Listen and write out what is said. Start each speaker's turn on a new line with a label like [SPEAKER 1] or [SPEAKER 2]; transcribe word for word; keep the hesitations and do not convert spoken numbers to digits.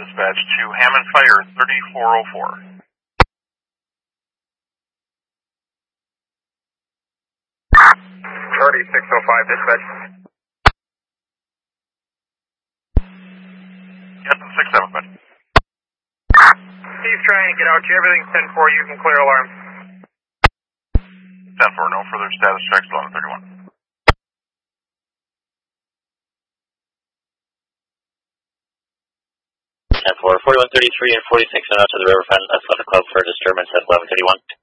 [SPEAKER 1] dispatch to Hammond Fire thirty-four oh four.
[SPEAKER 2] thirty-six oh five, dispatch.
[SPEAKER 1] Captain six seven, bud.
[SPEAKER 2] He's trying to get out to you. Everything's ten four, you can clear alarm.
[SPEAKER 1] ten four, no further status checks, eleven thirty-one.
[SPEAKER 3] ten four, forty-one thirty-three and forty-six and out to the riverfront. That's left club for disturbance at eleven thirty-one.